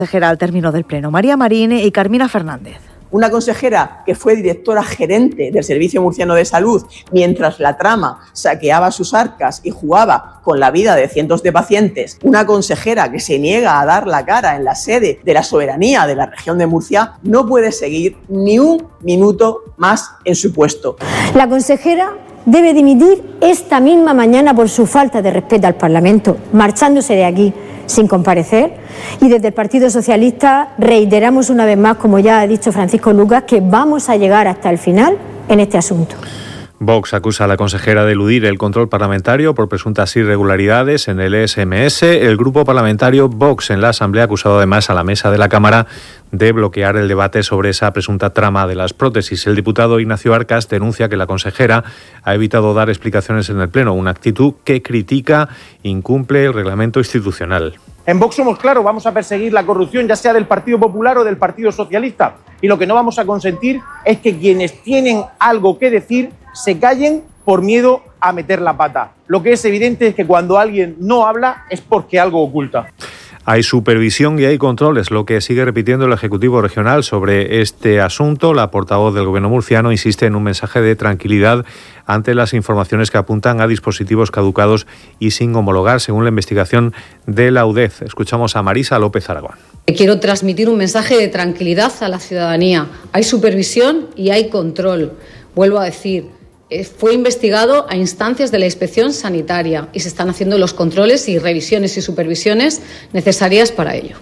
Consejera al término del Pleno, María Marín y Carmina Fernández. Una consejera que fue directora gerente del Servicio Murciano de Salud mientras la trama saqueaba sus arcas y jugaba con la vida de cientos de pacientes. Una consejera que se niega a dar la cara en la sede de la soberanía de la región de Murcia no puede seguir ni un minuto más en su puesto. La consejera debe dimitir esta misma mañana por su falta de respeto al Parlamento, marchándose de aquí sin comparecer, y desde el Partido Socialista reiteramos una vez más, como ya ha dicho Francisco Lucas, que vamos a llegar hasta el final en este asunto. Vox acusa a la consejera de eludir el control parlamentario por presuntas irregularidades en el SMS. El grupo parlamentario Vox en la Asamblea ha acusado además a la mesa de la Cámara de bloquear el debate sobre esa presunta trama de las prótesis. El diputado Ignacio Arcas denuncia que la consejera ha evitado dar explicaciones en el Pleno, una actitud que critica incumple el reglamento institucional. En Vox somos claros, vamos a perseguir la corrupción, ya sea del Partido Popular o del Partido Socialista. Y lo que no vamos a consentir es que quienes tienen algo que decir se callen por miedo a meter la pata. Lo que es evidente es que cuando alguien no habla es porque algo oculta. Hay supervisión y hay control, es lo que sigue repitiendo el Ejecutivo Regional sobre este asunto. La portavoz del Gobierno murciano insiste en un mensaje de tranquilidad ante las informaciones que apuntan a dispositivos caducados y sin homologar, según la investigación de la UDEF. Escuchamos a Marisa López Aragón. Quiero transmitir un mensaje de tranquilidad a la ciudadanía. Hay supervisión y hay control. Vuelvo a decir, fue investigado a instancias de la Inspección Sanitaria y se están haciendo los controles y revisiones y supervisiones necesarias para ello.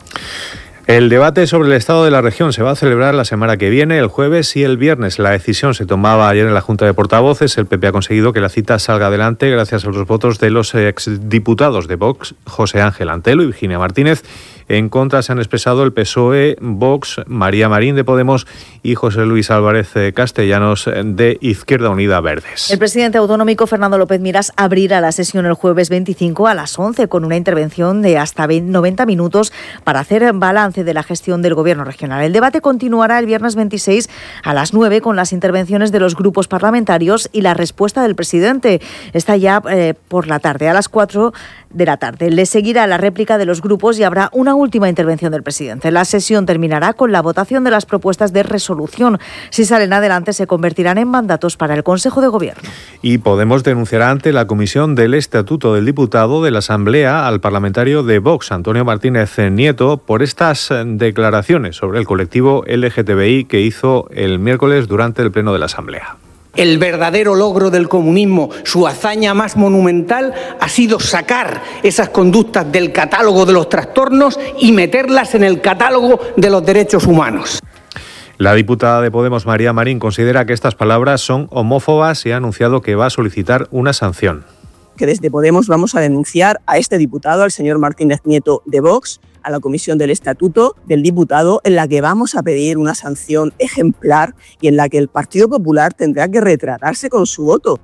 El debate sobre el estado de la región se va a celebrar la semana que viene, el jueves y el viernes. La decisión se tomaba ayer en la Junta de Portavoces. El PP ha conseguido que la cita salga adelante gracias a los votos de los exdiputados de Vox, José Ángel Antelo y Virginia Martínez. En contra se han expresado el PSOE, Vox, María Marín de Podemos y José Luis Álvarez Castellanos de Izquierda Unida Verdes. El presidente autonómico Fernando López Miras abrirá la sesión el jueves 25 a las 11 con una intervención de hasta 90 minutos para hacer balance de la gestión del Gobierno regional. El debate continuará el viernes 26 a las 9 con las intervenciones de los grupos parlamentarios y la respuesta del presidente. Está ya por la tarde, a las 4 de la tarde. Le seguirá la réplica de los grupos y habrá una última intervención del presidente. La sesión terminará con la votación de las propuestas de resolución. Si salen adelante, se convertirán en mandatos para el Consejo de Gobierno. Y Podemos denunciará ante la Comisión del Estatuto del Diputado de la Asamblea al parlamentario de Vox, Antonio Martínez Nieto, por estas declaraciones sobre el colectivo LGTBI que hizo el miércoles durante el Pleno de la Asamblea. El verdadero logro del comunismo, su hazaña más monumental, ha sido sacar esas conductas del catálogo de los trastornos y meterlas en el catálogo de los derechos humanos. La diputada de Podemos, María Marín, considera que estas palabras son homófobas y ha anunciado que va a solicitar una sanción. Que desde Podemos vamos a denunciar a este diputado, al señor Martínez Nieto de Vox, a la Comisión del Estatuto del Diputado, en la que vamos a pedir una sanción ejemplar y en la que el Partido Popular tendrá que retratarse con su voto.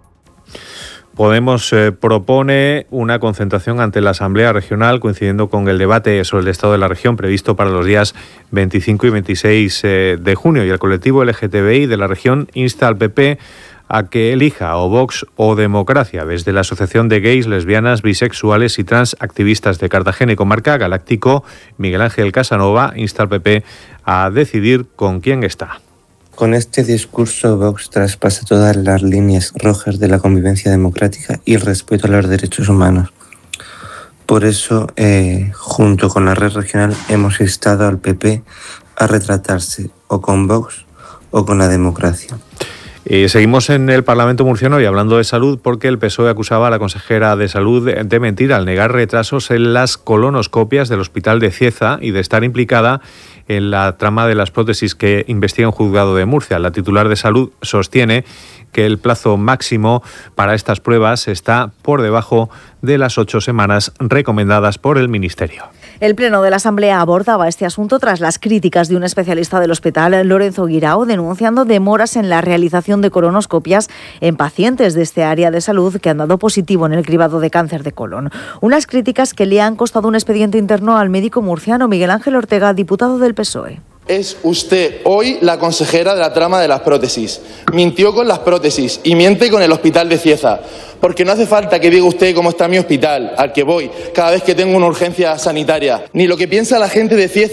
Podemos propone una concentración ante la Asamblea Regional coincidiendo con el debate sobre el estado de la región previsto para los días 25 y 26 de junio y el colectivo LGTBI de la región insta al PP a que elija o Vox o Democracia. Desde la Asociación de Gays, Lesbianas, Bisexuales y Trans Activistas de Cartagena y Comarca Galáctico, Miguel Ángel Casanova insta al PP a decidir con quién está. Con este discurso, Vox traspasa todas las líneas rojas de la convivencia democrática y el respeto a los derechos humanos. Por eso, junto con la red regional, hemos instado al PP a retratarse o con Vox o con la democracia. Seguimos en el Parlamento murciano y hablando de salud porque el PSOE acusaba a la consejera de Salud de mentir al negar retrasos en las colonoscopias del Hospital de Cieza y de estar implicada en la trama de las prótesis que investiga un juzgado de Murcia. La titular de Salud sostiene que el plazo máximo para estas pruebas está por debajo de las 8 semanas recomendadas por el Ministerio. El Pleno de la Asamblea abordaba este asunto tras las críticas de un especialista del hospital, Lorenzo Guirao, denunciando demoras en la realización de colonoscopias en pacientes de este área de salud que han dado positivo en el cribado de cáncer de colon. Unas críticas que le han costado un expediente interno al médico murciano Miguel Ángel Ortega, diputado del PSOE. Es usted hoy la consejera de la trama de las prótesis. Mintió con las prótesis y miente con el Hospital de Cieza. porque no hace falta que diga usted cómo está mi hospital, al que voy cada vez que tengo una urgencia sanitaria, ni lo que piensa la gente de Cieza